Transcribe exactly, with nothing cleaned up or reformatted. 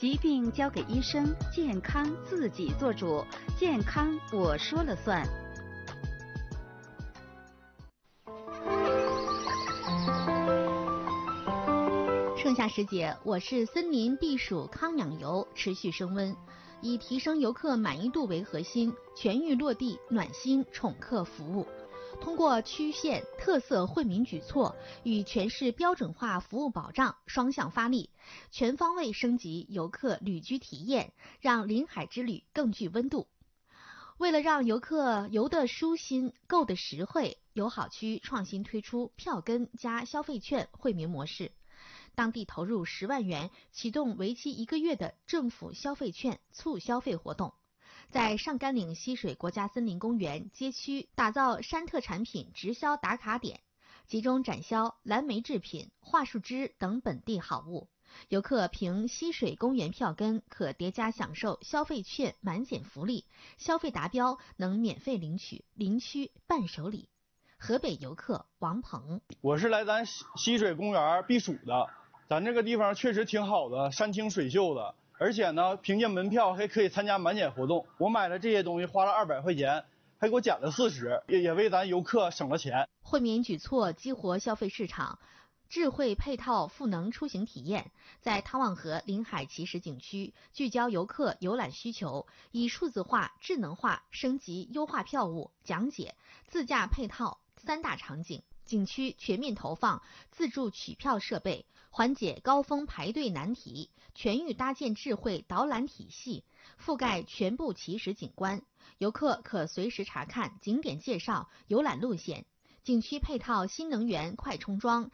疾病交给医生，健康自己做主。健康我说了算。 盛夏时节，我市森林避暑康养游持续升温，以提升游客满意度为核心，全域落地暖心宠客服务。通过区县特色惠民举措与全市标准化服务保障双向发力，全方位升级游客旅居体验，让临海之旅更具温度。为了让游客游得舒心、购得实惠，友好区创新推出票根加消费券惠民模式。当地投入十万元，启动为期一个月的政府消费券促消费活动，在上甘岭溪水国家森林公园街区打造山特产品直销打卡点，集中展销蓝莓制品、桦树枝等本地好物。游客凭溪水公园票根可叠加享受消费券满减福利，消费达标能免费领取林区伴手礼。河北游客王鹏， 我是来咱溪水公园避暑的，咱这个地方确实挺好的，山清水秀的，而且呢，凭借门票还可以参加满减活动。我买了这些东西花了二百块钱，还给我减了四十，也也为咱游客省了钱。 惠民举措激活消费市场，智慧配套赋能出行体验，在汤旺河临海奇石景区聚焦游客游览需求，以数字化、智能化升级优化票务、讲解、自驾配套三大场景。景区全面投放自助取票设备，缓解高峰排队难题，全域搭建智慧导览体系，覆盖全部奇石景观，游客可随时查看景点介绍、游览路线。景区配套新能源快充桩，